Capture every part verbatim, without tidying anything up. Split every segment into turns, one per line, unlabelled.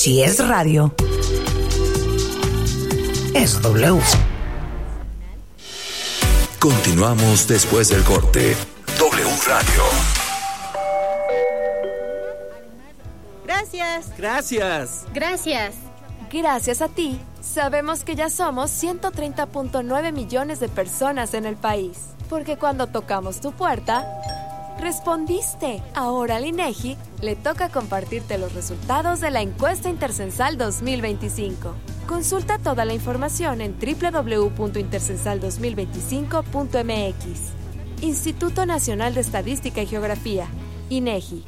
Si es radio, es W.
Continuamos después del corte. W Radio.
Gracias.
Gracias.
Gracias.
Gracias a ti, sabemos que ya somos ciento treinta punto nueve millones de personas en el país. Porque cuando tocamos tu puerta, respondiste. Ahora al INEGI le toca compartirte los resultados de la encuesta Intercensal dos mil veinticinco. Consulta toda la información en doble u doble u doble u punto intercensal dos mil veinticinco punto m x. Instituto Nacional de Estadística y Geografía, INEGI.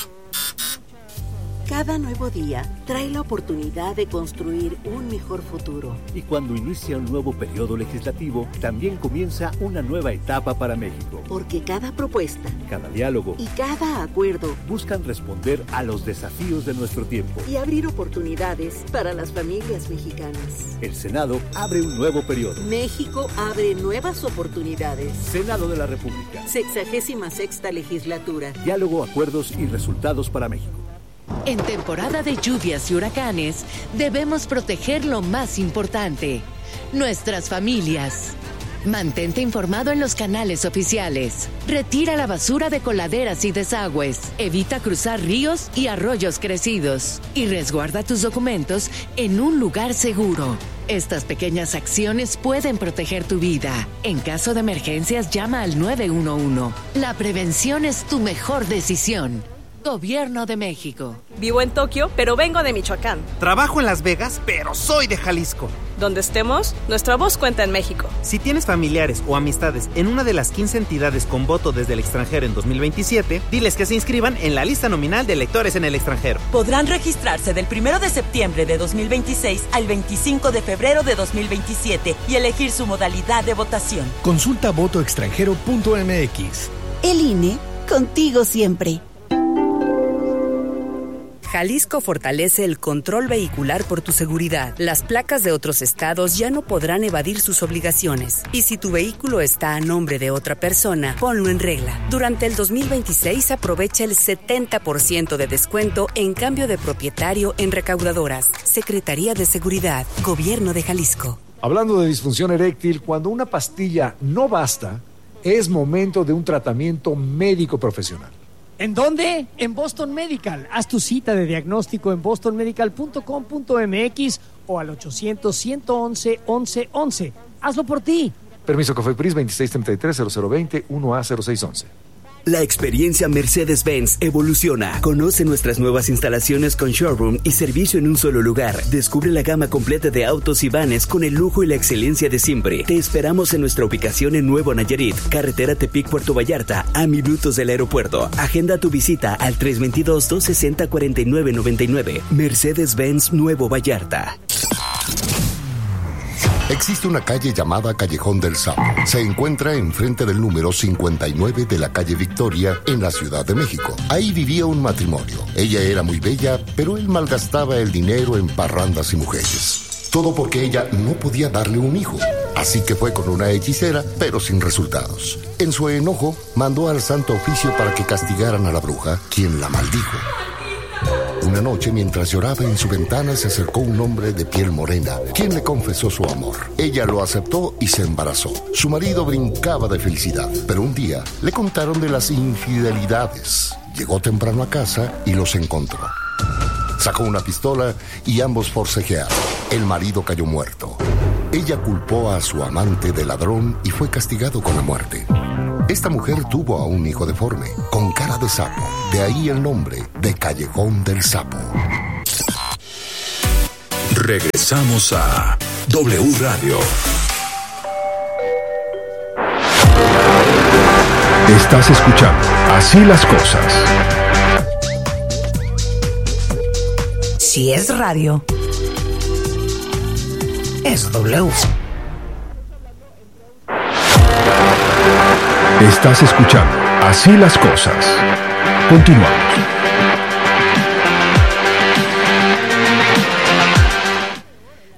Cada nuevo día trae la oportunidad de construir un mejor futuro.
Y cuando inicia un nuevo periodo legislativo, también comienza una nueva etapa para México.
Porque cada propuesta,
cada diálogo
y cada acuerdo
buscan responder a los desafíos de nuestro tiempo
y abrir oportunidades para las familias mexicanas.
El Senado abre un nuevo periodo.
México abre nuevas oportunidades.
Senado de la República.
Sexagésima sexta legislatura.
Diálogo, acuerdos y resultados para México.
En temporada de lluvias y huracanes, debemos proteger lo más importante, nuestras familias. Mantente informado en los canales oficiales. Retira la basura de coladeras y desagües. Evita cruzar ríos y arroyos crecidos. Y resguarda tus documentos en un lugar seguro. Estas pequeñas acciones pueden proteger tu vida. En caso de emergencias, llama al nueve uno uno. La prevención es tu mejor decisión. Gobierno de México.
Vivo en Tokio, pero vengo de Michoacán.
Trabajo en Las Vegas, pero soy de Jalisco.
Donde estemos, nuestra voz cuenta en México.
Si tienes familiares o amistades en una de las quince entidades con voto desde el extranjero en dos mil veintisiete, diles que se inscriban en la lista nominal de electores en el extranjero.
Podrán registrarse del primero de septiembre de dos mil veintiséis al veinticinco de febrero de dos mil veintisiete y elegir su modalidad de votación.
Consulta voto extranjero punto m x.
El I N E, contigo siempre.
Jalisco fortalece el control vehicular por tu seguridad. Las placas de otros estados ya no podrán evadir sus obligaciones. Y si tu vehículo está a nombre de otra persona, ponlo en regla. Durante el dos mil veintiséis aprovecha el setenta por ciento de descuento en cambio de propietario en recaudadoras. Secretaría de Seguridad, Gobierno de Jalisco.
Hablando de disfunción eréctil, cuando una pastilla no basta, es momento de un tratamiento médico profesional.
¿En dónde? En Boston Medical. Haz tu cita de diagnóstico en boston medical punto com punto m x o al ochocientos, ciento once, once, once. Hazlo por ti.
Permiso COFEPRIS veintiséis treinta y tres, cero cero veinte, uno A cero seis once.
La experiencia Mercedes-Benz evoluciona. Conoce nuestras nuevas instalaciones con showroom y servicio en un solo lugar. Descubre la gama completa de autos y vanes con el lujo y la excelencia de siempre. Te esperamos en nuestra ubicación en Nuevo Nayarit, carretera Tepic-Puerto Vallarta, a minutos del aeropuerto. Agenda tu visita al tres dos dos, dos seis cero, cuatro nueve nueve nueve. Mercedes-Benz Nuevo Vallarta.
Existe una calle llamada Callejón del Sapo. Se encuentra enfrente del número cincuenta y nueve de la calle Victoria, en la Ciudad de México. Ahí vivía un matrimonio. Ella era muy bella, pero él malgastaba el dinero en parrandas y mujeres. Todo porque ella no podía darle un hijo. Así que fue con una hechicera, pero sin resultados. En su enojo, mandó al Santo Oficio para que castigaran a la bruja, quien la maldijo. Una noche, mientras lloraba en su ventana, se acercó un hombre de piel morena, quien le confesó su amor. Ella lo aceptó y se embarazó. Su marido brincaba de felicidad, pero un día le contaron de las infidelidades. Llegó temprano a casa y los encontró. Sacó una pistola y ambos forcejearon. El marido cayó muerto. Ella culpó a su amante de ladrón y fue castigado con la muerte. Esta mujer tuvo a un hijo deforme, con cara de sapo. De ahí el nombre de Callejón del Sapo.
Regresamos a W Radio.
Estás escuchando Así las Cosas.
Si es radio, es W.
Estás escuchando Así las Cosas. Continuamos.
Ya estamos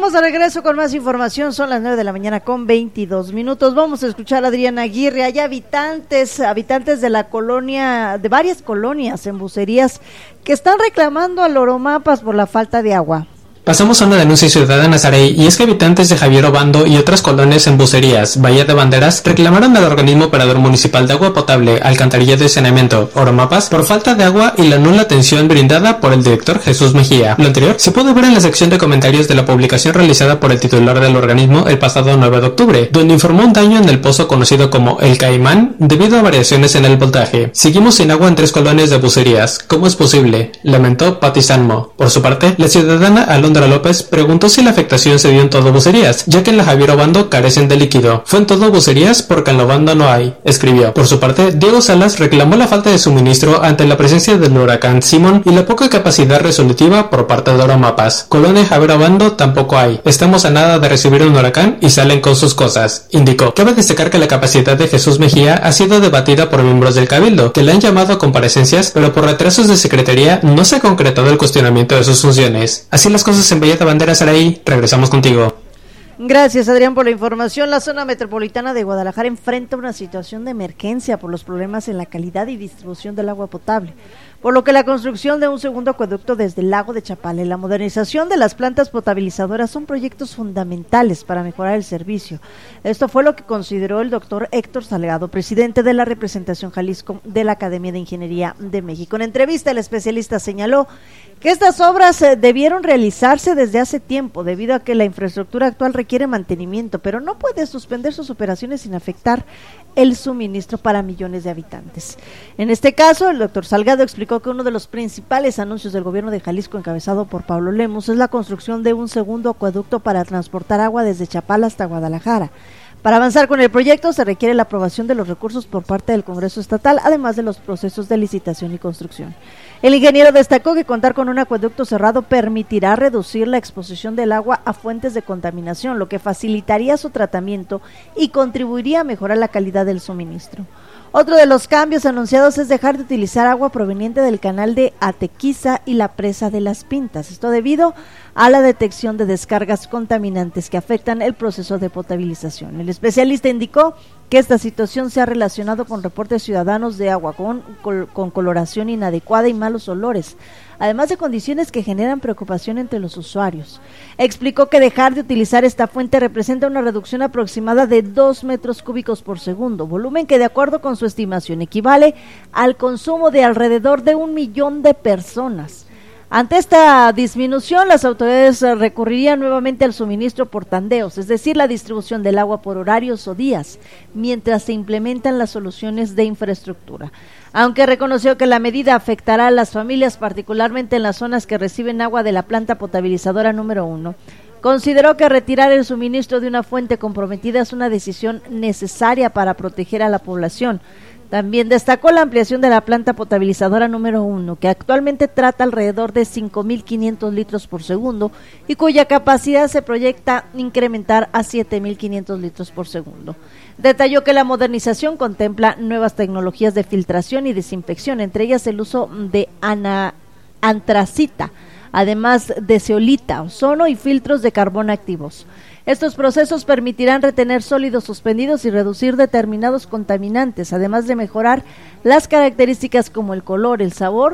Estamos de regreso con más información, son las nueve de la mañana con veintidós minutos. Vamos a escuchar a Adriana Aguirre. Hay habitantes, habitantes de la colonia, de varias colonias en Bucerías, que están reclamando al Oromapas por la falta de agua.
Pasamos a una denuncia ciudadana, Saray, y es que habitantes de Javier Obando y otras colonias en Bucerías, Bahía de Banderas, reclamaron al organismo operador municipal de agua potable, alcantarillado y saneamiento, Oromapas, por falta de agua y la nula atención brindada por el director Jesús Mejía. Lo anterior se puede ver en la sección de comentarios de la publicación realizada por el titular del organismo el pasado nueve de octubre, donde informó un daño en el pozo conocido como El Caimán debido a variaciones en el voltaje. Seguimos sin agua en tres colonias de Bucerías. ¿Cómo es posible?, lamentó Pati Sanmo. Por su parte, la ciudadana Alondra López preguntó si la afectación se dio en todo Bucerías, ya que en la Javier Obando carecen de líquido. Fue en todo Bucerías porque en la Obando no hay, escribió. Por su parte, Diego Salas reclamó la falta de suministro ante la presencia del huracán Simón y la poca capacidad resolutiva por parte de Oromapas. Colonia Javier Obando tampoco hay. Estamos a nada de recibir un huracán y salen con sus cosas, indicó. Cabe destacar que la capacidad de Jesús Mejía ha sido debatida por miembros del Cabildo, que le han llamado a comparecencias, pero por retrasos de secretaría no se ha concretado el cuestionamiento de sus funciones. Así las cosas en Bahía de Banderas, Araí, regresamos contigo.
Gracias, Adrián, por la información. La zona metropolitana de Guadalajara enfrenta una situación de emergencia por los problemas en la calidad y distribución del agua potable, por lo que la construcción de un segundo acueducto desde el lago de Chapala y la modernización de las plantas potabilizadoras son proyectos fundamentales para mejorar el servicio. Esto fue lo que consideró el doctor Héctor Salgado, presidente de la representación Jalisco de la Academia de Ingeniería de México. En entrevista, el especialista señaló que estas obras eh, debieron realizarse desde hace tiempo, debido a que la infraestructura actual requiere mantenimiento, pero no puede suspender sus operaciones sin afectar el suministro para millones de habitantes. En este caso, el doctor Salgado explicó que uno de los principales anuncios del gobierno de Jalisco, encabezado por Pablo Lemus, es la construcción de un segundo acueducto para transportar agua desde Chapala hasta Guadalajara. Para avanzar con el proyecto se requiere la aprobación de los recursos por parte del Congreso Estatal, además de los procesos de licitación y construcción. El ingeniero destacó que contar con un acueducto cerrado permitirá reducir la exposición del agua a fuentes de contaminación, lo que facilitaría su tratamiento y contribuiría a mejorar la calidad del suministro. Otro de los cambios anunciados es dejar de utilizar agua proveniente del canal de Atequiza y la presa de Las Pintas, esto debido a la detección de descargas contaminantes que afectan el proceso de potabilización. El especialista indicó que esta situación se ha relacionado con reportes ciudadanos de agua con, con coloración inadecuada y malos olores, además de condiciones que generan preocupación entre los usuarios. Explicó que dejar de utilizar esta fuente representa una reducción aproximada de dos metros cúbicos por segundo, volumen que de acuerdo con su estimación equivale al consumo de alrededor de un millón de personas. Ante esta disminución, las autoridades recurrirían nuevamente al suministro por tandeos, es decir, la distribución del agua por horarios o días, mientras se implementan las soluciones de infraestructura. Aunque reconoció que la medida afectará a las familias, particularmente en las zonas que reciben agua de la planta potabilizadora número uno, consideró que retirar el suministro de una fuente comprometida es una decisión necesaria para proteger a la población. También destacó la ampliación de la planta potabilizadora número uno, que actualmente trata alrededor de cinco mil quinientos litros por segundo y cuya capacidad se proyecta incrementar a siete mil quinientos litros por segundo. Detalló que la modernización contempla nuevas tecnologías de filtración y desinfección, entre ellas el uso de ana, antracita, además de zeolita, ozono y filtros de carbón activos. Estos procesos permitirán retener sólidos suspendidos y reducir determinados contaminantes, además de mejorar las características como el color, el sabor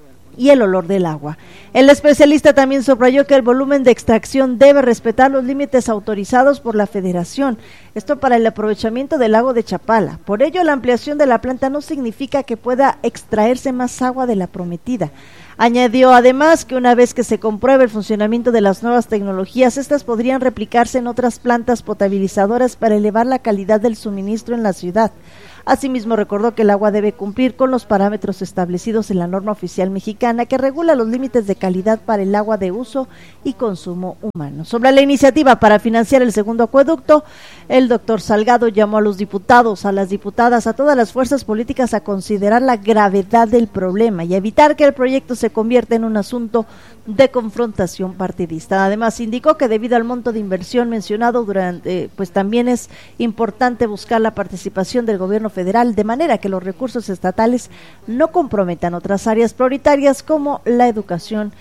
y el olor del agua. El especialista también subrayó que el volumen de extracción debe respetar los límites autorizados por la Federación, esto para el aprovechamiento del lago de Chapala. Por ello, la ampliación de la planta no significa que pueda extraerse más agua de la prometida. Añadió además que una vez que se compruebe el funcionamiento de las nuevas tecnologías, estas podrían replicarse en otras plantas potabilizadoras para elevar la calidad del suministro en la ciudad. Asimismo, recordó que el agua debe cumplir con los parámetros establecidos en la norma oficial mexicana que regula los límites de calidad para el agua de uso y consumo humano. Sobre la iniciativa para financiar el segundo acueducto, el doctor Salgado llamó a los diputados, a las diputadas, a todas las fuerzas políticas a considerar la gravedad del problema y evitar que el proyecto se convierta en un asunto de confrontación partidista. Además, indicó que debido al monto de inversión mencionado durante, pues también es importante buscar la participación del gobierno federal, de manera que los recursos estatales no comprometan otras áreas prioritarias como la educación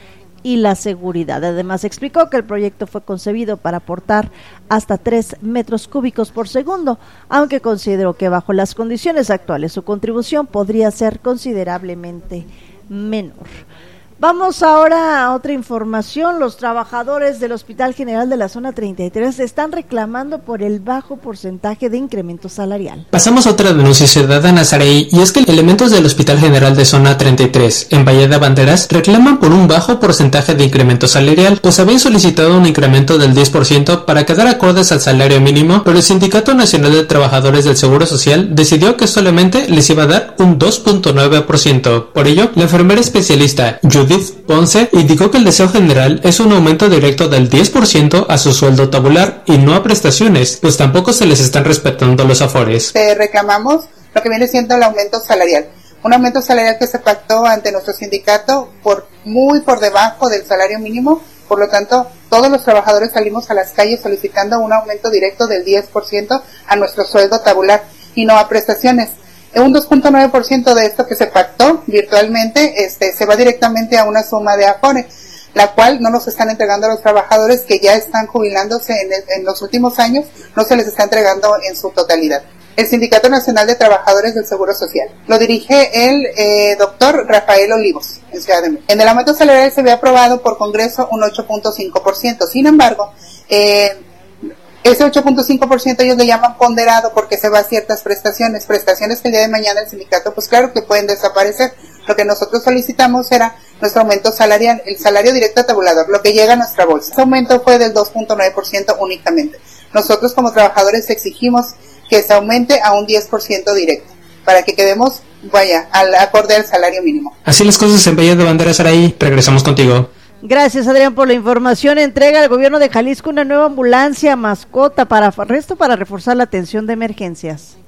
y la seguridad. Además, explicó que el proyecto fue concebido para aportar hasta tres metros cúbicos por segundo, aunque consideró que bajo las condiciones actuales su contribución podría ser considerablemente menor. Vamos ahora a otra información. Los trabajadores del Hospital General de la Zona treinta y tres están reclamando por el bajo porcentaje de incremento salarial.
Pasamos a otra denuncia ciudadana, Saraí, y es que elementos del Hospital General de Zona treinta y tres en Bahía de Banderas reclaman por un bajo porcentaje de incremento salarial, pues habían solicitado un incremento del diez por ciento para quedar acordes al salario mínimo, pero el Sindicato Nacional de Trabajadores del Seguro Social decidió que solamente les iba a dar un dos punto nueve por ciento. Por ello, la enfermera especialista Judith Ponce indicó que el deseo general es un aumento directo del diez por ciento a su sueldo tabular y no a prestaciones, pues tampoco se les están respetando los afores.
Eh, reclamamos lo que viene siendo el aumento salarial, un aumento salarial que se pactó ante nuestro sindicato por muy por debajo del salario mínimo. Por lo tanto, todos los trabajadores salimos a las calles solicitando un aumento directo del diez por ciento a nuestro sueldo tabular y no a prestaciones. Un dos punto nueve por ciento de esto que se pactó virtualmente este, se va directamente a una suma de afore, la cual no nos están entregando a los trabajadores que ya están jubilándose en, el, en los últimos años, no se les está entregando en su totalidad. El Sindicato Nacional de Trabajadores del Seguro Social. Lo dirige el eh, doctor Rafael Olivos, en Ciudad de México. En el aumento salarial se había aprobado por Congreso un ocho punto cinco por ciento. Sin embargo, eh, ese ocho punto cinco por ciento ellos le llaman ponderado porque se va a ciertas prestaciones, prestaciones que el día de mañana el sindicato, pues claro que pueden desaparecer. Lo que nosotros solicitamos era nuestro aumento salarial, el salario directo tabulador, lo que llega a nuestra bolsa. Ese aumento fue del dos punto nueve por ciento únicamente. Nosotros como trabajadores exigimos que se aumente a un diez por ciento directo, para que quedemos, vaya, al acorde al salario mínimo.
Así las cosas en Bahía de Banderas, Saraí. Regresamos contigo.
Gracias, Adrián, por la información. Entrega al gobierno de Jalisco una nueva ambulancia mascota para resto para reforzar la atención de emergencias.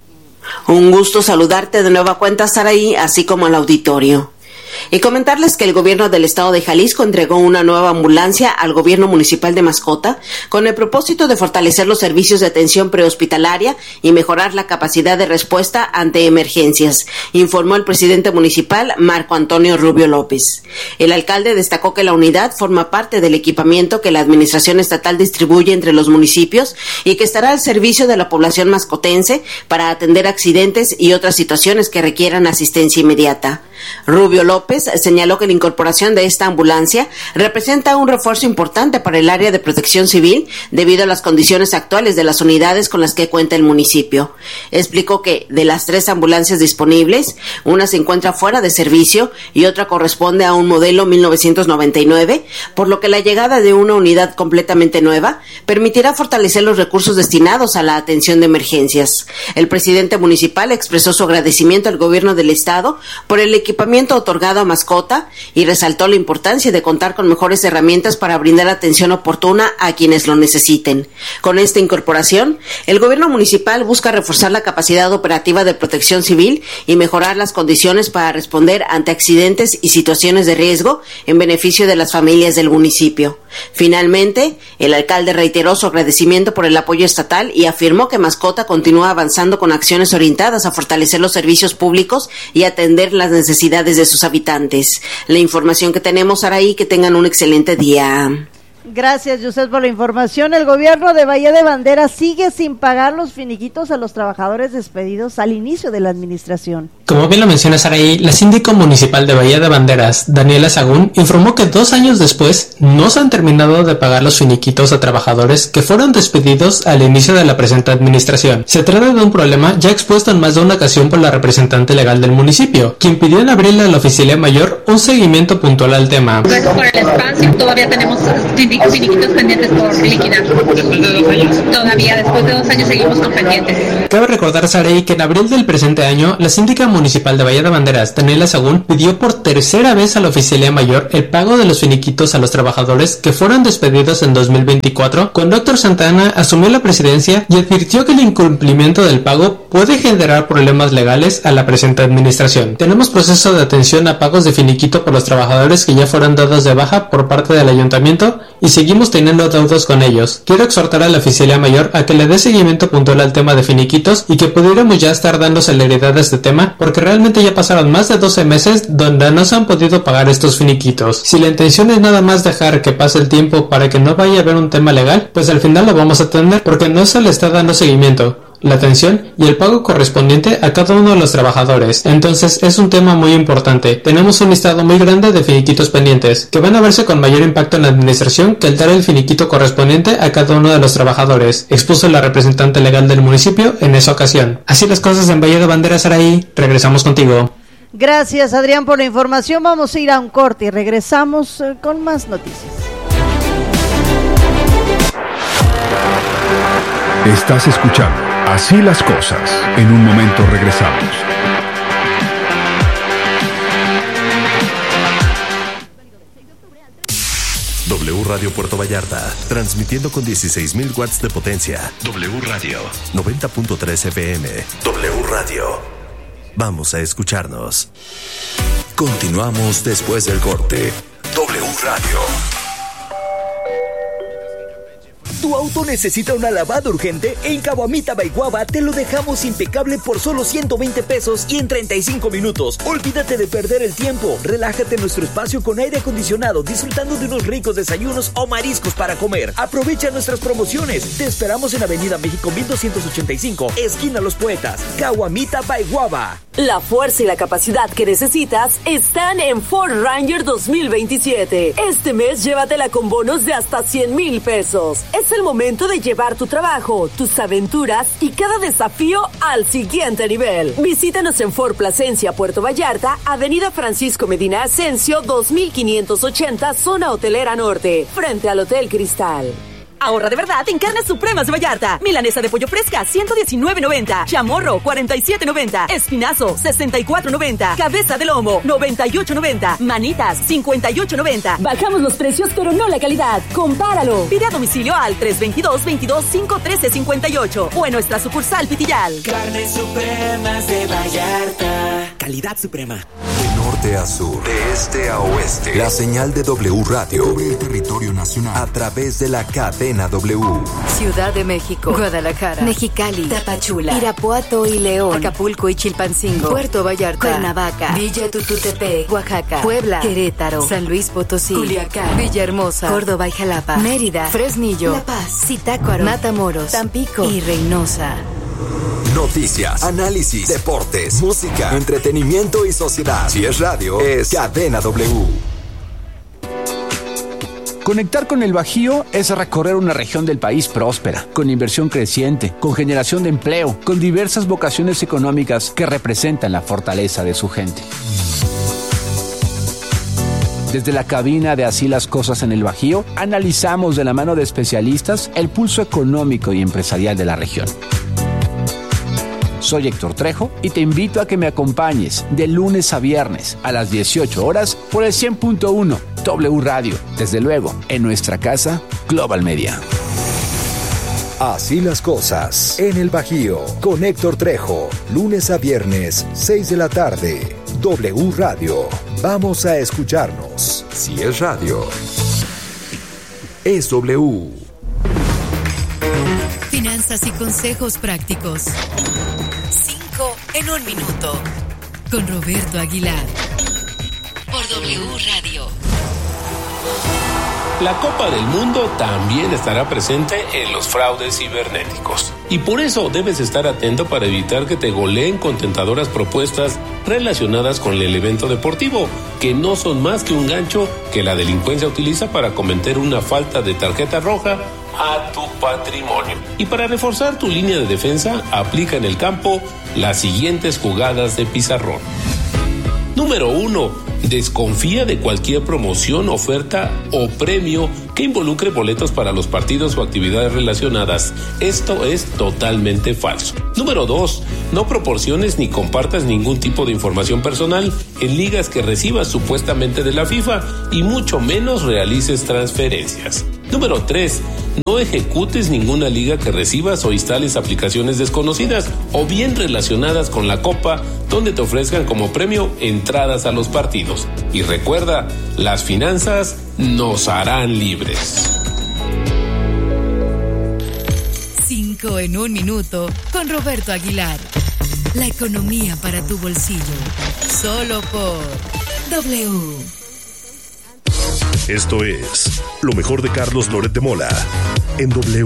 Un gusto saludarte de nueva cuenta, Saraí, así como al auditorio. Y comentarles que el gobierno del estado de Jalisco entregó una nueva ambulancia al gobierno municipal de Mascota con el propósito de fortalecer los servicios de atención prehospitalaria y mejorar la capacidad de respuesta ante emergencias, informó el presidente municipal Marco Antonio Rubio López. El alcalde destacó que la unidad forma parte del equipamiento que la administración estatal distribuye entre los municipios y que estará al servicio de la población mascotense para atender accidentes y otras situaciones que requieran asistencia inmediata. Rubio López señaló que la incorporación de esta ambulancia representa un refuerzo importante para el área de protección civil debido a las condiciones actuales de las unidades con las que cuenta el municipio. Explicó que de las tres ambulancias disponibles, una se encuentra fuera de servicio y otra corresponde a un modelo mil novecientos noventa y nueve, por lo que la llegada de una unidad completamente nueva permitirá fortalecer los recursos destinados a la atención de emergencias. El presidente municipal expresó su agradecimiento al gobierno del estado por el equipamiento otorgado a Mascota y resaltó la importancia de contar con mejores herramientas para brindar atención oportuna a quienes lo necesiten. Con esta incorporación, el gobierno municipal busca reforzar la capacidad operativa de protección civil y mejorar las condiciones para responder ante accidentes y situaciones de riesgo en beneficio de las familias del municipio. Finalmente, el alcalde reiteró su agradecimiento por el apoyo estatal y afirmó que Mascota continúa avanzando con acciones orientadas a fortalecer los servicios públicos y atender las necesidades de sus habitantes. La información que tenemos, Araí, que tengan un excelente día.
Gracias, José, por la información. El gobierno de Bahía de Banderas sigue sin pagar los finiquitos a los trabajadores despedidos al inicio de la administración.
Como bien lo menciona Saraí, la síndico municipal de Bahía de Banderas, Daniela Sagún, informó que dos años después no se han terminado de pagar los finiquitos a trabajadores que fueron despedidos al inicio de la presente administración. Se trata de un problema ya expuesto en más de una ocasión por la representante legal del municipio, quien pidió en abril a la oficialía mayor un seguimiento puntual al tema.
Gracias por el espacio, todavía tenemos finiquitos pendientes por liquidar. ¿Después de dos años? Todavía, después de dos años seguimos con pendientes.
Cabe recordar, Saraí, que en abril del presente año, la síndica municipal de Bahía de Banderas, Daniela Sagún, pidió por tercera vez a la oficialía mayor el pago de los finiquitos a los trabajadores que fueron despedidos en dos mil veinticuatro, cuando Héctor Santana asumió la presidencia y advirtió que el incumplimiento del pago puede generar problemas legales a la presente administración. Tenemos proceso de atención a pagos de finiquito por los trabajadores que ya fueron dados de baja por parte del ayuntamiento y seguimos teniendo deudas con ellos. Quiero exhortar a la Oficialía Mayor a que le dé seguimiento puntual al tema de finiquitos y que pudiéramos ya estar dando celeridad a este tema, porque realmente ya pasaron más de doce meses donde no se han podido pagar estos finiquitos. Si la intención es nada más dejar que pase el tiempo para que no vaya a haber un tema legal, pues al final lo vamos a tener porque no se le está dando seguimiento, la atención y el pago correspondiente a cada uno de los trabajadores. Entonces es un tema muy importante. Tenemos un listado muy grande de finiquitos pendientes, que van a verse con mayor impacto en la administración que el dar el finiquito correspondiente a cada uno de los trabajadores, expuso la representante legal del municipio en esa ocasión. Así las cosas en Bahía de Banderas, Araí. Regresamos contigo.
Gracias, Adrián, por la información. Vamos a ir a un corte y regresamos eh, con más noticias.
Estás escuchando Así las cosas. En un momento regresamos.
W Radio Puerto Vallarta, transmitiendo con dieciséis mil watts de potencia. W Radio, noventa punto tres F M. W Radio. Vamos a escucharnos. Continuamos después del corte. W Radio.
¿Tu auto necesita una lavada urgente? En Caguamita Baiguaba te lo dejamos impecable por solo ciento veinte pesos y en treinta y cinco minutos. Olvídate de perder el tiempo. Relájate en nuestro espacio con aire acondicionado, disfrutando de unos ricos desayunos o mariscos para comer. Aprovecha nuestras promociones. Te esperamos en Avenida México mil doscientos ochenta y cinco, esquina Los Poetas, Caguamita Baiguaba.
La fuerza y la capacidad que necesitas están en Ford Ranger dos mil veintisiete. Este mes llévatela con bonos de hasta cien mil pesos. Es el momento de llevar tu trabajo, tus aventuras y cada desafío al siguiente nivel. Visítanos en Ford Plasencia, Puerto Vallarta, Avenida Francisco Medina Asensio, dos mil quinientos ochenta, Zona Hotelera Norte, frente al Hotel Cristal.
Ahorra de verdad en Carnes Supremas de Vallarta. Milanesa de pollo fresca, ciento diecinueve noventa. Chamorro, cuarenta y siete noventa. Espinazo, sesenta y cuatro noventa. Cabeza de lomo, noventa y ocho noventa. Manitas, cincuenta y ocho noventa.
Bajamos los precios, pero no la calidad. Compáralo.
Pide a domicilio al tres veintidós, veintidós, cinco trece, cincuenta y ocho o en nuestra sucursal Pitillal.
Carnes Supremas de Vallarta.
Calidad suprema.
De norte a sur, de este a oeste, la señal de W Radio cubre el territorio nacional a través de la cadena W.
Ciudad de México, Guadalajara, Mexicali, Tapachula, Irapuato y León, Acapulco y Chilpancingo, Puerto Vallarta, Cuernavaca, Villa Tututepec, Oaxaca, Puebla, Querétaro, San Luis Potosí, Culiacán, Villahermosa, Córdoba y Jalapa, Mérida, Fresnillo, La Paz, Zitácuaro, Matamoros, Tampico y Reynosa.
Noticias, análisis, deportes, música, entretenimiento y sociedad. Si es radio, es Cadena W.
Conectar con el Bajío es recorrer una región del país próspera, con inversión creciente, con generación de empleo, con diversas vocaciones económicas que representan la fortaleza de su gente. Desde la cabina de Así las Cosas en el Bajío, analizamos de la mano de especialistas el pulso económico y empresarial de la región. Soy Héctor Trejo y te invito a que me acompañes de lunes a viernes a las dieciocho horas por el cien punto uno W Radio, desde luego en nuestra casa Global Media.
Así las cosas en el Bajío con Héctor Trejo, lunes a viernes, seis de la tarde. W Radio, vamos a escucharnos.
Si es radio, es W.
Finanzas y consejos prácticos. Cinco en un minuto. Con Roberto Aguilar. Por W Radio.
La Copa del Mundo también estará presente en los fraudes cibernéticos. Y por eso debes estar atento para evitar que te goleen con tentadoras propuestas relacionadas con el evento deportivo, que no son más que un gancho que la delincuencia utiliza para cometer una falta de tarjeta roja a tu patrimonio. Y para reforzar tu línea de defensa, aplica en el campo las siguientes jugadas de pizarrón. Número uno. Desconfía de cualquier promoción, oferta o premio que involucre boletos para los partidos o actividades relacionadas. Esto es totalmente falso. Número dos. No proporciones ni compartas ningún tipo de información personal en ligas que recibas supuestamente de la FIFA y mucho menos realices transferencias. Número tres. No ejecutes ninguna liga que recibas o instales aplicaciones desconocidas o bien relacionadas con la Copa, donde te ofrezcan como premio entradas a los partidos. Y recuerda, las finanzas nos harán libres.
Cinco en un minuto con Roberto Aguilar. La economía para tu bolsillo. Solo por W.
Esto es lo mejor de Carlos Loret de Mola en W.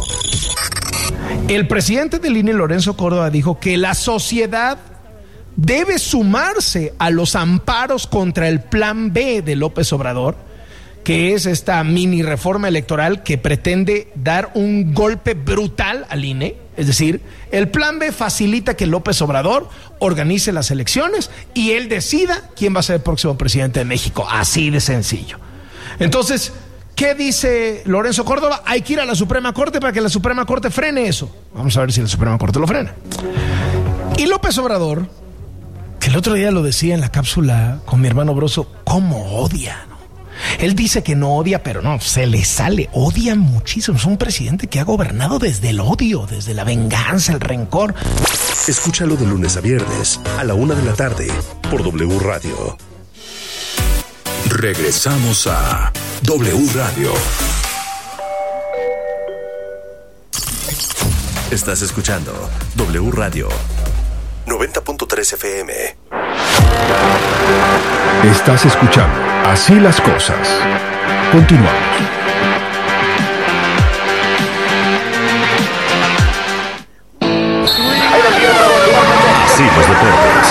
El presidente del I N E, Lorenzo Córdoba, dijo que la sociedad debe sumarse a los amparos contra el plan B de López Obrador, que es esta mini reforma electoral que pretende dar un golpe brutal al I N E. Es decir, el plan B facilita que López Obrador organice las elecciones y él decida quién va a ser el próximo presidente de México. Así de sencillo. Entonces, ¿qué dice Lorenzo Córdoba? Hay que ir a la Suprema Corte para que la Suprema Corte frene eso. Vamos a ver si la Suprema Corte lo frena. Y López Obrador, que el otro día lo decía en la cápsula con mi hermano Broso, ¿cómo odia? ¿no? Él dice que no odia, pero no, se le sale, odia muchísimo. Es un presidente que ha gobernado desde el odio, desde la venganza, el rencor.
Escúchalo de lunes a viernes a la una de la tarde por W Radio.
Regresamos a W Radio.
Estás escuchando W Radio noventa punto tres F M.
Estás escuchando Así las Cosas. Continuamos.
Así los deportes.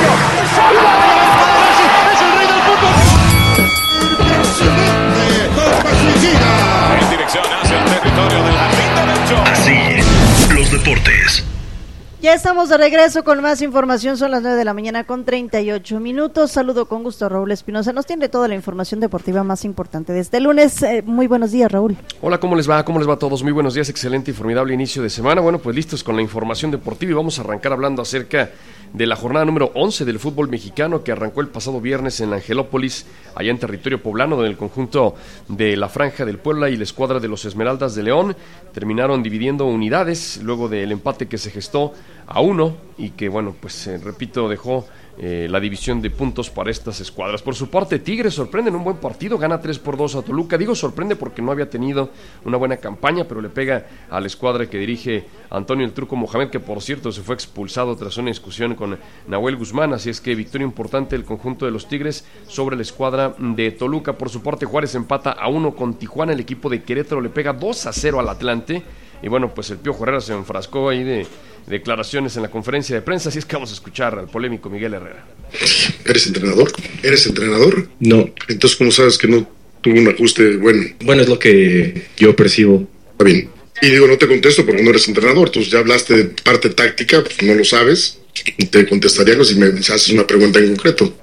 En dirección hacia el territorio del jardín derecho.
Así los deportes.
Ya estamos de regreso con más información, son las nueve de la mañana con treinta y ocho minutos. Saludo con gusto a Raúl Espinosa, nos tiene toda la información deportiva más importante de este lunes. Eh, muy buenos días, Raúl.
Hola, ¿cómo les va? ¿Cómo les va a todos? Muy buenos días, excelente y formidable inicio de semana. Bueno, pues listos con la información deportiva y vamos a arrancar hablando acerca de la jornada número once del fútbol mexicano que arrancó el pasado viernes en Angelópolis, allá en territorio poblano, donde el conjunto de la Franja del Puebla y la escuadra de los Esmeraldas de León terminaron dividiendo unidades luego del empate que se gestó a uno y que, bueno, pues eh, repito, dejó eh, la división de puntos para estas escuadras. Por su parte, Tigres sorprende en un buen partido, gana tres por dos a Toluca. Digo sorprende porque no había tenido una buena campaña, pero le pega a la escuadra que dirige Antonio el Turco Mohamed, que por cierto se fue expulsado tras una discusión con Nahuel Guzmán. Así es que victoria importante del conjunto de los Tigres sobre la escuadra de Toluca. Por su parte, Juárez empata a uno con Tijuana. El equipo de Querétaro le pega dos a cero al Atlante. Y bueno, pues el Piojo Herrera se enfrascó ahí de declaraciones en la conferencia de prensa, así es que vamos a escuchar al polémico Miguel Herrera.
¿Eres entrenador? ¿Eres entrenador? No. Entonces, ¿cómo sabes que no tuvo un ajuste bueno? Bueno, es lo que yo percibo. Está bien. Y digo, no te contesto porque no eres entrenador, entonces ya hablaste de parte táctica, pues no lo sabes. Te contestaría si me haces una pregunta en concreto.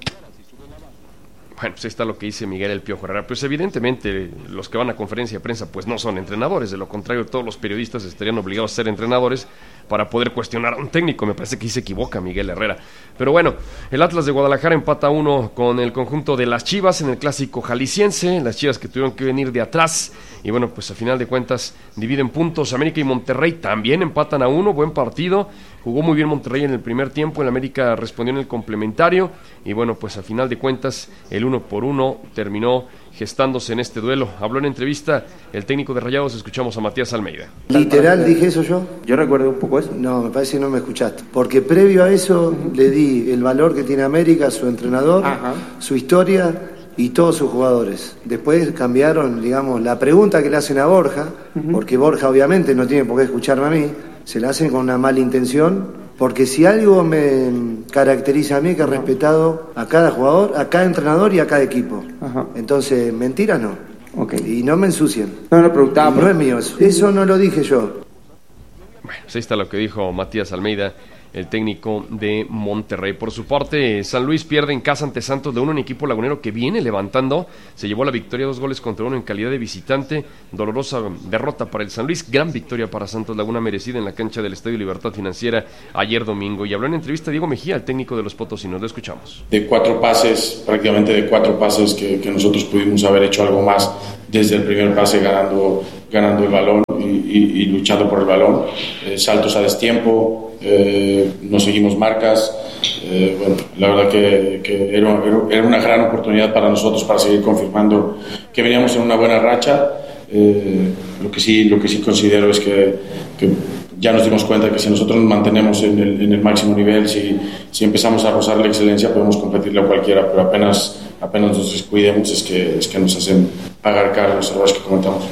Bueno, pues ahí está lo que dice Miguel El Piojo Herrera. Pues evidentemente los que van a conferencia de prensa pues no son entrenadores, de lo contrario todos los periodistas estarían obligados a ser entrenadores para poder cuestionar a un técnico. Me parece que ahí se equivoca Miguel Herrera. Pero bueno, el Atlas de Guadalajara empata uno con el conjunto de las Chivas en el clásico jalisciense, las Chivas que tuvieron que venir de atrás y bueno, pues a final de cuentas dividen puntos. América y Monterrey también empatan a uno, buen partido. Jugó muy bien Monterrey en el primer tiempo, el América respondió en el complementario y bueno, pues a final de cuentas el uno por uno terminó gestándose en este duelo. Habló en entrevista el técnico de Rayados, escuchamos a Matías Almeida.
¿Literal dije eso yo? Yo recuerdo un poco eso. No, me parece que no me escuchaste. Porque previo a eso uh-huh. le di el valor que tiene América, su entrenador, Ajá. su historia y todos sus jugadores. Después cambiaron, digamos, la pregunta que le hacen a Borja, uh-huh. porque Borja obviamente no tiene por qué escucharme a mí, se la hacen con una mala intención, porque si algo me caracteriza a mí, que he respetado a cada jugador, a cada entrenador y a cada equipo. Ajá. Entonces, mentiras no. Okay. Y no me ensucien. No, no preguntaba. No es mío eso. Eso no lo dije yo.
Bueno, pues ahí está lo que dijo Matías Almeida, el técnico de Monterrey. Por su parte, San Luis pierde en casa ante Santos de uno, un equipo lagunero que viene levantando, se llevó la victoria dos goles contra uno en calidad de visitante, dolorosa derrota para el San Luis, gran victoria para Santos Laguna merecida en la cancha del Estadio Libertad Financiera ayer domingo. Y habló en entrevista Diego Mejía, el técnico de los Potosinos, lo escuchamos.
De cuatro pases, prácticamente de cuatro pases que, que nosotros pudimos haber hecho algo más,
desde el primer pase ganando, ganando el balón y, y, y luchando por el balón, eh, saltos a destiempo, eh, nos seguimos marcas, eh, bueno, la verdad que, que era, era una gran oportunidad para nosotros para seguir confirmando que veníamos en una buena racha. Eh, lo que sí, lo que sí considero es que, que ya nos dimos cuenta que si nosotros nos mantenemos en el, en el máximo nivel, si, si empezamos a rozar la excelencia, podemos competirle a cualquiera, pero apenas, apenas nos descuidemos es que, es que nos hacen pagar caro los errores que cometamos.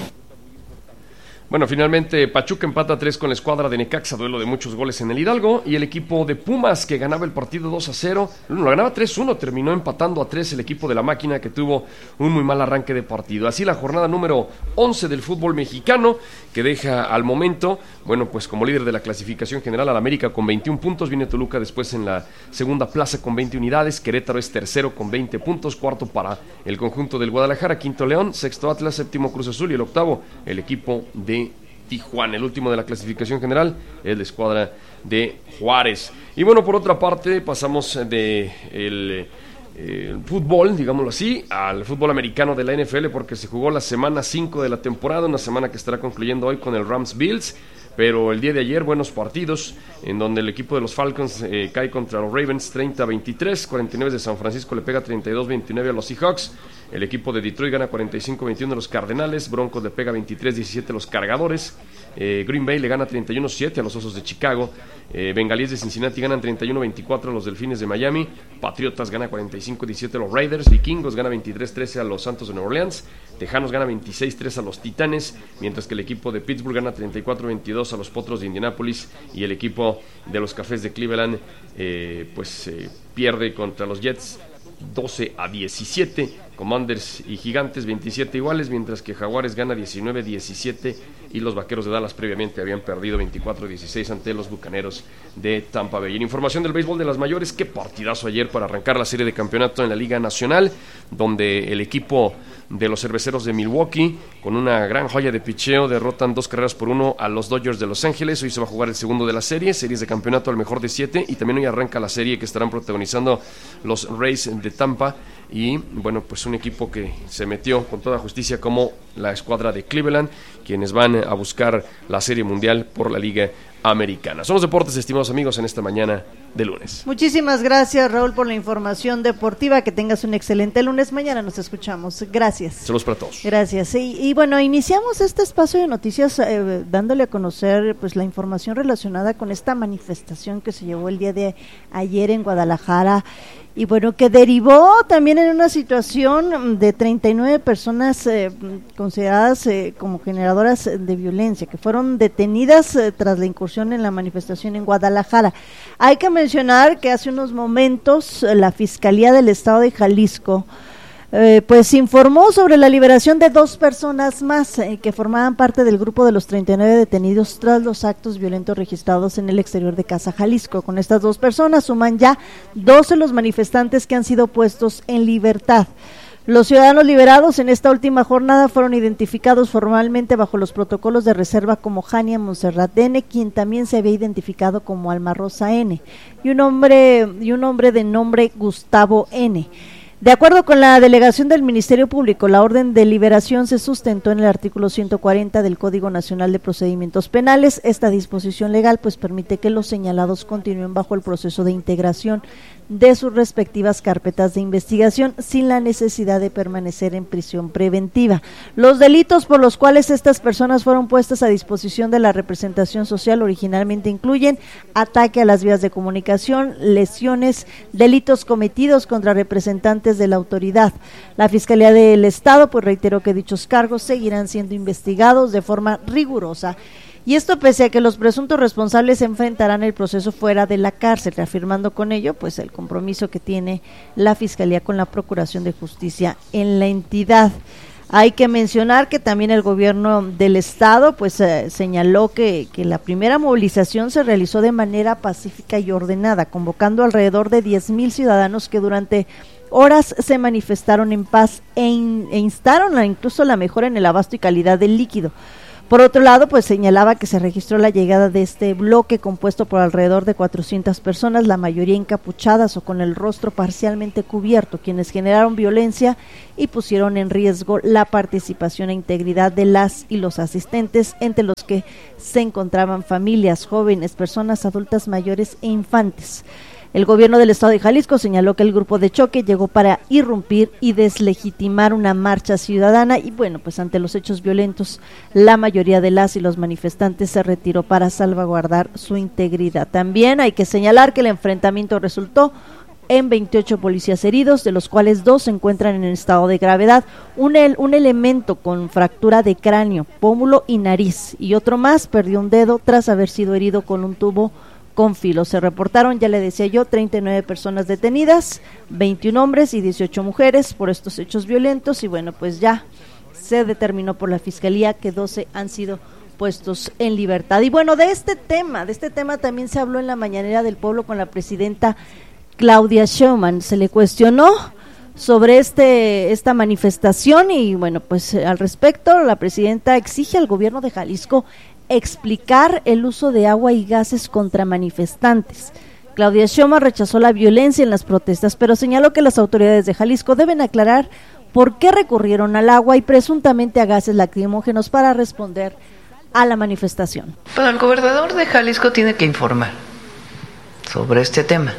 Bueno, finalmente Pachuca empata a tres con la escuadra de Necaxa, duelo de muchos goles en el Hidalgo, y el equipo de Pumas, que ganaba el partido dos a cero, lo ganaba tres uno, terminó empatando a tres el equipo de la máquina, que tuvo un muy mal arranque de partido. Así la jornada número once del fútbol mexicano, que deja al momento, bueno, pues como líder de la clasificación general al América con veintiún puntos, viene Toluca después en la segunda plaza con veinte unidades, Querétaro es tercero con veinte puntos, cuarto para el conjunto del Guadalajara, quinto León, sexto Atlas, séptimo Cruz Azul y el octavo el equipo de Tijuana. El último de la clasificación general es la escuadra de Juárez. Y bueno, por otra parte pasamos de el, eh, el fútbol, digámoslo así, al fútbol americano de la N F L, porque se jugó la semana cinco de la temporada, una semana que estará concluyendo hoy con el Rams Bills. Pero el día de ayer, buenos partidos, en donde el equipo de los Falcons eh, cae contra los Ravens treinta a veintitrés, cuarenta y nueve de San Francisco le pega treinta y dos a veintinueve a los Seahawks, el equipo de Detroit gana cuarenta y cinco a veintiuno a los Cardenales, Broncos le pega veintitrés a diecisiete a los Cargadores, eh, Green Bay le gana treinta y uno a siete a los Osos de Chicago, eh, Bengalíes de Cincinnati ganan treinta y uno a veinticuatro a los Delfines de Miami, Patriotas gana cuarenta y cinco a diecisiete a los Raiders, Vikingos gana veintitrés a trece a los Santos de Nueva Orleans, Tejanos gana veintiséis a tres a los Titanes, mientras que el equipo de Pittsburgh gana treinta y cuatro a veintidós a los Potros de Indianápolis, y el equipo de los Cafés de Cleveland eh, pues eh, pierde contra los Jets doce a diecisiete, Commanders y Gigantes veintisiete iguales, mientras que Jaguares gana diecinueve a diecisiete y los Vaqueros de Dallas previamente habían perdido veinticuatro a dieciséis ante los Bucaneros de Tampa Bay. En información del béisbol de las mayores, qué partidazo ayer para arrancar la serie de campeonato en la Liga Nacional, donde el equipo de los Cerveceros de Milwaukee, con una gran joya de picheo, derrotan dos carreras por uno a los Dodgers de Los Ángeles. Hoy se va a jugar el segundo de la serie, series de campeonato al mejor de siete, y también hoy arranca la serie que estarán protagonizando los Rays de Tampa, y bueno, pues un equipo que se metió con toda justicia como la escuadra de Cleveland, quienes van a buscar la serie mundial por la Liga Americana. Son los deportes, estimados amigos, en esta mañana de lunes.
Muchísimas gracias, Raúl, por la información deportiva. Que tengas un excelente lunes. Mañana nos escuchamos. Gracias.
Saludos para todos.
Gracias. Y, y bueno, iniciamos este espacio de noticias eh, dándole a conocer pues la información relacionada con esta manifestación que se llevó el día de ayer en Guadalajara. Y bueno, que derivó también en una situación de treinta y nueve personas eh, consideradas eh, como generadoras de violencia, que fueron detenidas eh, tras la incursión en la manifestación en Guadalajara. Hay que mencionar que hace unos momentos eh, la Fiscalía del Estado de Jalisco Eh, pues informó sobre la liberación de dos personas más eh, que formaban parte del grupo de los treinta y nueve detenidos tras los actos violentos registrados en el exterior de Casa Jalisco. Con estas dos personas suman ya doce los manifestantes que han sido puestos en libertad. Los ciudadanos liberados en esta última jornada fueron identificados formalmente bajo los protocolos de reserva como Jania Montserrat N., quien también se había identificado como Alma Rosa N., y un hombre, y un hombre de nombre Gustavo N. De acuerdo con la delegación del Ministerio Público, la orden de liberación se sustentó en el artículo ciento cuarenta del Código Nacional de Procedimientos Penales. Esta disposición legal pues permite que los señalados continúen bajo el proceso de integración de sus respectivas carpetas de investigación sin la necesidad de permanecer en prisión preventiva. Los delitos por los cuales estas personas fueron puestas a disposición de la representación social originalmente incluyen ataque a las vías de comunicación, lesiones, delitos cometidos contra representantes de la autoridad. La Fiscalía del Estado pues reiteró que dichos cargos seguirán siendo investigados de forma rigurosa. Y esto pese a que los presuntos responsables enfrentarán el proceso fuera de la cárcel, reafirmando con ello pues el compromiso que tiene la Fiscalía con la Procuración de Justicia en la entidad. Hay que mencionar que también el gobierno del estado pues eh, señaló que, que la primera movilización se realizó de manera pacífica y ordenada, convocando alrededor de diez mil ciudadanos que durante horas se manifestaron en paz e, in, e instaron a incluso la mejora en el abasto y calidad del líquido. Por otro lado, pues señalaba que se registró la llegada de este bloque compuesto por alrededor de cuatrocientas personas, la mayoría encapuchadas o con el rostro parcialmente cubierto, quienes generaron violencia y pusieron en riesgo la participación e integridad de las y los asistentes, entre los que se encontraban familias, jóvenes, personas adultas mayores e infantes. El gobierno del estado de Jalisco señaló que el grupo de choque llegó para irrumpir y deslegitimar una marcha ciudadana y bueno, pues ante los hechos violentos, la mayoría de las y los manifestantes se retiró para salvaguardar su integridad. También hay que señalar que el enfrentamiento resultó en veintiocho policías heridos, de los cuales dos se encuentran en estado de gravedad, un, el, un elemento con fractura de cráneo, pómulo y nariz, y otro más perdió un dedo tras haber sido herido con un tubo con filo. Se reportaron, ya le decía yo, treinta y nueve personas detenidas, veintiún hombres y dieciocho mujeres por estos hechos violentos y bueno, pues ya se determinó por la Fiscalía que doce han sido puestos en libertad. Y bueno, de este tema, de este tema también se habló en la mañanera del pueblo con la presidenta Claudia Sheinbaum. Se le cuestionó sobre este esta manifestación y bueno, pues al respecto la presidenta exige al gobierno de Jalisco explicar el uso de agua y gases contra manifestantes. Claudia Sheinbaum rechazó la violencia en las protestas, pero señaló que las autoridades de Jalisco deben aclarar por qué recurrieron al agua y presuntamente a gases lacrimógenos para responder a la manifestación.
Bueno, el gobernador de Jalisco tiene que informar sobre este tema,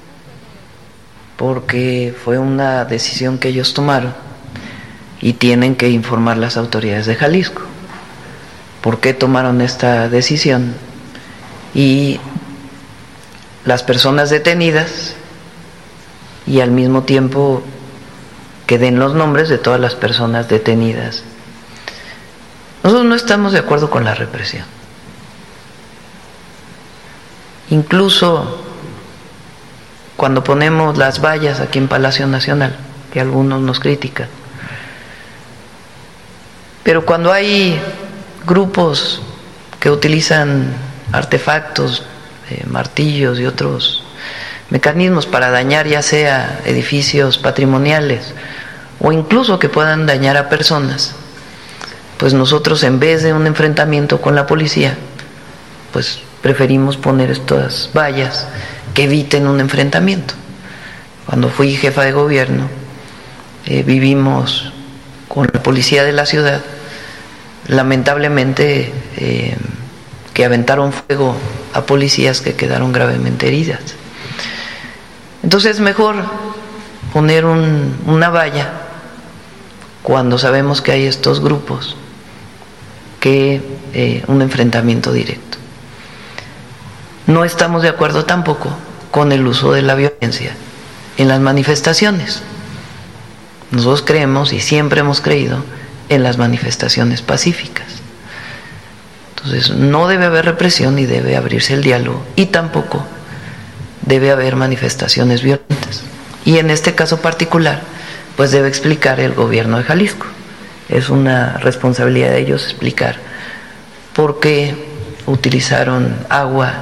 porque fue una decisión que ellos tomaron y tienen que informar las autoridades de Jalisco por qué tomaron esta decisión y las personas detenidas y al mismo tiempo que den los nombres de todas las personas detenidas. Nosotros no estamos de acuerdo con la represión. Incluso cuando ponemos las vallas aquí en Palacio Nacional, que algunos nos critican, pero cuando hay grupos que utilizan artefactos, eh, martillos y otros mecanismos para dañar ya sea edificios patrimoniales o incluso que puedan dañar a personas, pues nosotros en vez de un enfrentamiento con la policía, pues preferimos poner estas vallas que eviten un enfrentamiento. Cuando fui jefa de gobierno, eh, vivimos con la policía de la ciudad, lamentablemente eh, que aventaron fuego a policías que quedaron gravemente heridas. Entonces es mejor poner un, una valla cuando sabemos que hay estos grupos que eh, un enfrentamiento directo. No estamos de acuerdo tampoco con el uso de la violencia en las manifestaciones. Nosotros creemos y siempre hemos creído en las manifestaciones pacíficas. Entonces no debe haber represión y debe abrirse el diálogo y tampoco debe haber manifestaciones violentas. Y en este caso particular, pues debe explicar el gobierno de Jalisco. Es una responsabilidad de ellos explicar por qué utilizaron agua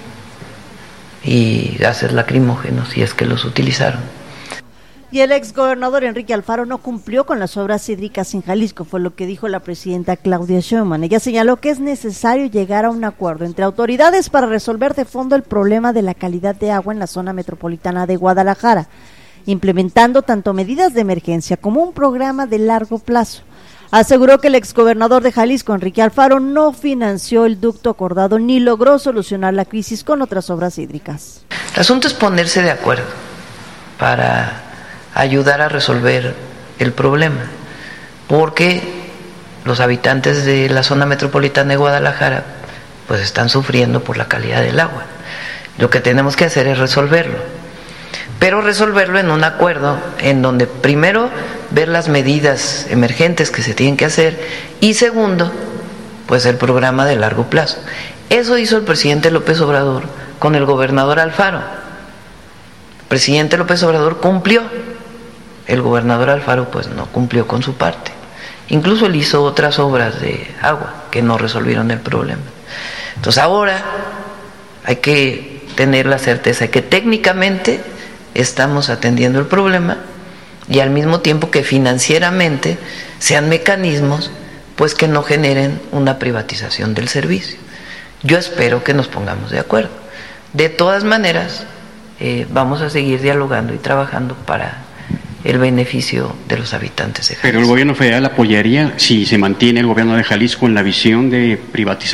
y gases lacrimógenos, si es que los utilizaron.
Y el exgobernador Enrique Alfaro no cumplió con las obras hídricas en Jalisco, fue lo que dijo la presidenta Claudia Sheinbaum. Ella señaló que es necesario llegar a un acuerdo entre autoridades para resolver de fondo el problema de la calidad de agua en la zona metropolitana de Guadalajara, implementando tanto medidas de emergencia como un programa de largo plazo. Aseguró que el exgobernador de Jalisco, Enrique Alfaro, no financió el ducto acordado ni logró solucionar la crisis con otras obras hídricas.
El asunto es ponerse de acuerdo para ayudar a resolver el problema, porque los habitantes de la zona metropolitana de Guadalajara pues están sufriendo por la calidad del agua. Lo que tenemos que hacer es resolverlo, pero resolverlo en un acuerdo en donde primero ver las medidas emergentes que se tienen que hacer y segundo, pues el programa de largo plazo. Eso hizo el presidente López Obrador con el gobernador Alfaro. El presidente López Obrador cumplió, el gobernador Alfaro pues no cumplió con su parte. Incluso él hizo otras obras de agua que no resolvieron el problema. Entonces ahora hay que tener la certeza de que técnicamente estamos atendiendo el problema y al mismo tiempo que financieramente sean mecanismos pues que no generen una privatización del servicio. Yo espero que nos pongamos de acuerdo. De todas maneras, eh, vamos a seguir dialogando y trabajando para el beneficio de los habitantes de Jalisco.
Pero el gobierno federal apoyaría, si se mantiene el gobierno de Jalisco en la visión de privatizar